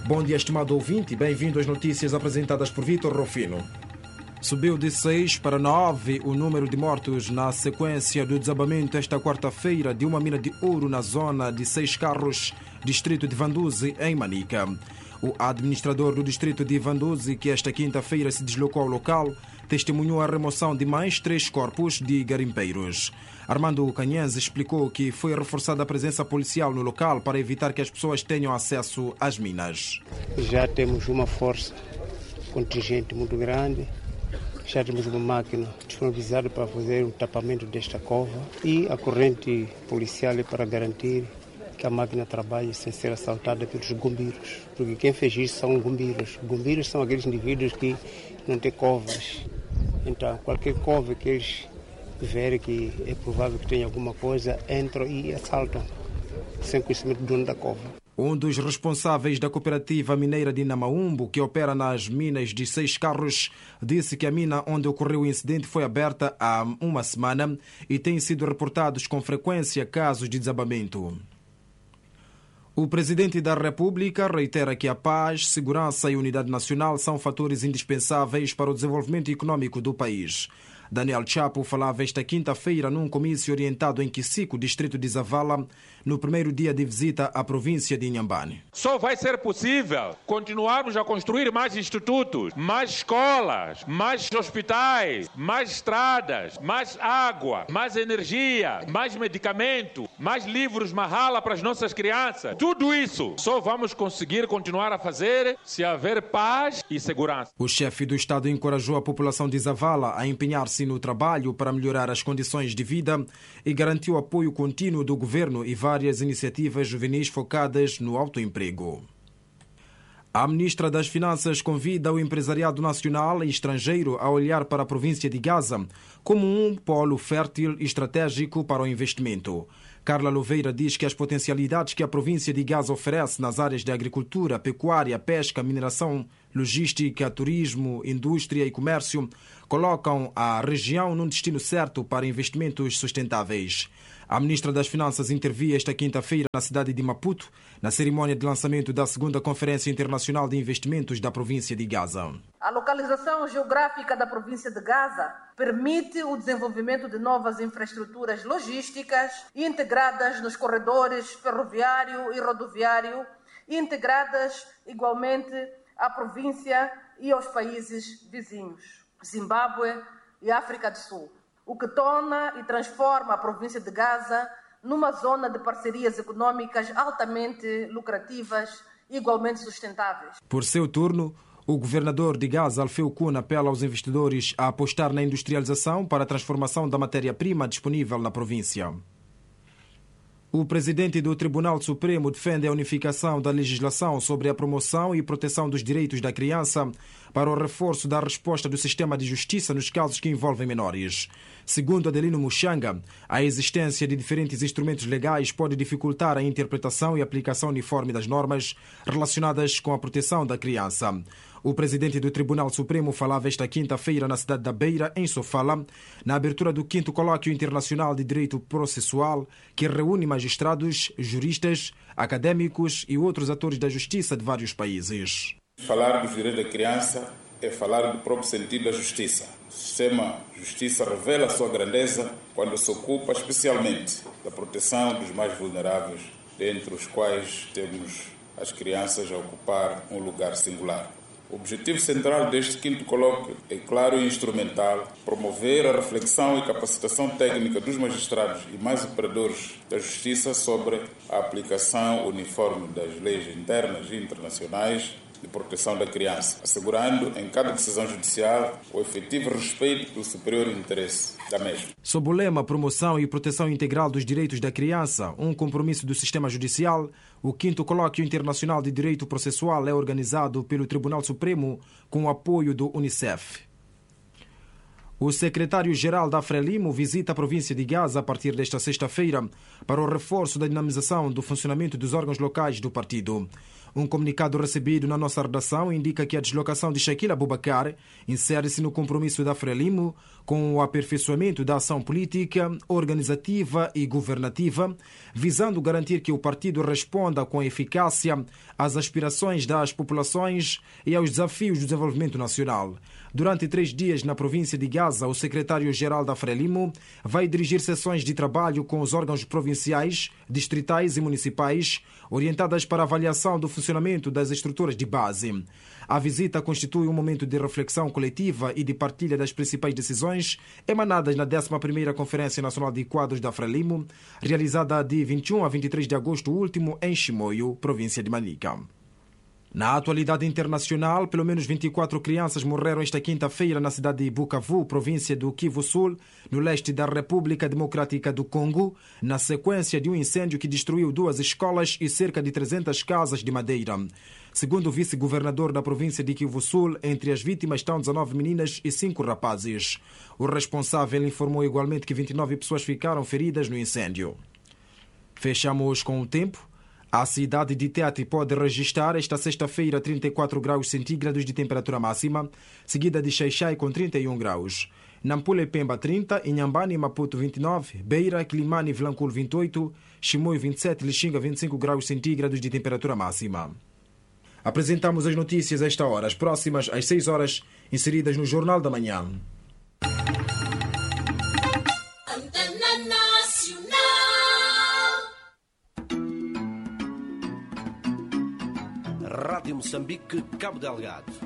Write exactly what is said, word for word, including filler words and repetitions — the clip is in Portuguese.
Bom dia, estimado ouvinte, bem-vindo às notícias apresentadas por Vitor Rufino. Subiu de seis para nove o número de mortos na sequência do desabamento esta quarta-feira de uma mina de ouro na zona de Seis Carros, distrito de Vanduzi, em Manica. O administrador do distrito de Vanduzi, que esta quinta-feira se deslocou ao local, testemunhou a remoção de mais três corpos de garimpeiros. Armando Canhães explicou que foi reforçada a presença policial no local para evitar que as pessoas tenham acesso às minas. Já temos uma força contingente muito grande, já temos uma máquina disponibilizada para fazer o tapamento desta cova e a corrente policial para garantir que a máquina trabalhe sem ser assaltada pelos bombeiros, porque quem fez isso são bombeiros. Bombeiros são aqueles indivíduos que não têm covas. Então, qualquer cova que eles verem que é provável que tenha alguma coisa, entram e assaltam, sem conhecimento do dono da cova. Um dos responsáveis da cooperativa mineira de Namaumbo, que opera nas minas de Seis Carros, disse que a mina onde ocorreu o incidente foi aberta há uma semana e têm sido reportados com frequência casos de desabamento. O presidente da República reitera que a paz, segurança e unidade nacional são fatores indispensáveis para o desenvolvimento econômico do país. Daniel Chapo falava esta quinta-feira num comício orientado em Quisico, distrito de Zavala, no primeiro dia de visita à província de Inhambane. Só vai ser possível continuarmos a construir mais institutos, mais escolas, mais hospitais, mais estradas, mais água, mais energia, mais medicamento, mais livros Mahala para as nossas crianças. Tudo isso só vamos conseguir continuar a fazer se haver paz e segurança. O chefe do Estado encorajou a população de Zavala a empenhar-se no trabalho para melhorar as condições de vida e garantiu apoio contínuo do governo e várias iniciativas juvenis focadas no autoemprego. A ministra das Finanças convida o empresariado nacional e estrangeiro a olhar para a província de Gaza como um polo fértil e estratégico para o investimento. Carla Louveira diz que as potencialidades que a província de Gaza oferece nas áreas de agricultura, pecuária, pesca, mineração, logística, turismo, indústria e comércio colocam a região num destino certo para investimentos sustentáveis. A ministra das Finanças intervia esta quinta-feira na cidade de Maputo, na cerimônia de lançamento da segunda Conferência Internacional de Investimentos da província de Gaza. A localização geográfica da província de Gaza permite o desenvolvimento de novas infraestruturas logísticas integradas nos corredores ferroviário e rodoviário, integradas igualmente à província e aos países vizinhos, Zimbábue e África do Sul, o que torna e transforma a província de Gaza numa zona de parcerias econômicas altamente lucrativas e igualmente sustentáveis. Por seu turno, o governador de Gaza, Alfeu Kuna, apela aos investidores a apostar na industrialização para a transformação da matéria-prima disponível na província. O presidente do Tribunal Supremo defende a unificação da legislação sobre a promoção e proteção dos direitos da criança para o reforço da resposta do sistema de justiça nos casos que envolvem menores. Segundo Adelino Muxanga, a existência de diferentes instrumentos legais pode dificultar a interpretação e aplicação uniforme das normas relacionadas com a proteção da criança. O presidente do Tribunal Supremo falava esta quinta-feira na cidade da Beira, em Sofala, na abertura do quinto Colóquio Internacional de Direito Processual, que reúne magistrados, juristas, académicos e outros atores da justiça de vários países. Falar dos direitos da criança é falar do próprio sentido da justiça. O sistema de justiça revela a sua grandeza quando se ocupa especialmente da proteção dos mais vulneráveis, dentre os quais temos as crianças a ocupar um lugar singular. O objetivo central deste quinto colóquio é claro e instrumental: promover a reflexão e capacitação técnica dos magistrados e mais operadores da justiça sobre a aplicação uniforme das leis internas e internacionais de proteção da criança, assegurando em cada decisão judicial o efetivo respeito pelo superior interesse da mesma. Sob o lema Promoção e Proteção Integral dos Direitos da Criança, um compromisso do sistema judicial, o quinto Colóquio Internacional de Direito Processual é organizado pelo Tribunal Supremo com o apoio do Unicef. O secretário-geral da Frelimo visita a província de Gaza a partir desta sexta-feira para o reforço da dinamização do funcionamento dos órgãos locais do partido. Um comunicado recebido na nossa redação indica que a deslocação de Shaquille Abubakar insere-se no compromisso da Frelimo com o aperfeiçoamento da ação política, organizativa e governativa, visando garantir que o partido responda com eficácia às aspirações das populações e aos desafios do desenvolvimento nacional. Durante três dias na província de Gaza, o secretário-geral da Frelimo vai dirigir sessões de trabalho com os órgãos provinciais, distritais e municipais, orientadas para a avaliação do funcionamento das estruturas de base. A visita constitui um momento de reflexão coletiva e de partilha das principais decisões emanadas na décima primeira Conferência Nacional de Quadros da Frelimo, realizada de vinte e um a vinte e três de agosto último em Chimoio, província de Manica. Na atualidade internacional, pelo menos vinte e quatro crianças morreram esta quinta-feira na cidade de Bukavu, província do Kivu Sul, no leste da República Democrática do Congo, na sequência de um incêndio que destruiu duas escolas e cerca de trezentas casas de madeira. Segundo o vice-governador da província de Kivu Sul, entre as vítimas estão dezanove meninas e cinco rapazes. O responsável informou igualmente que vinte e nove pessoas ficaram feridas no incêndio. Fechamos com o tempo. A cidade de Tete pode registrar esta sexta-feira trinta e quatro graus centígrados de temperatura máxima, seguida de Xai-Xai com trinta e um graus. Nampula e Pemba trinta, Inhambane e Maputo vinte e nove, Beira, Quilimane e Vilanculo vinte e oito, Chimoio vinte e sete, Lixinga vinte e cinco graus centígrados de temperatura máxima. Apresentamos as notícias a esta hora, as próximas às seis horas, inseridas no Jornal da Manhã. Rádio Moçambique, Cabo Delgado.